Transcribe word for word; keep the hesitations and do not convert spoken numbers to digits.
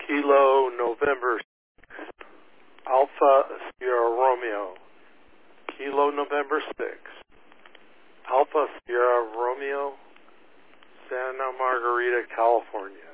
Kilo November six, Alpha Sierra Romeo, Kilo November six, Alpha Sierra Romeo, Santa Margarita, California.